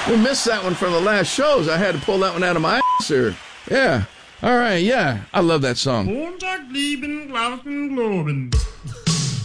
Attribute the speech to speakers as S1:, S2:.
S1: We missed that one from the last shows. I had to pull that one out of my ass here. Yeah. All right, yeah. I love that song.
S2: Montag, lieben, glauben, globen.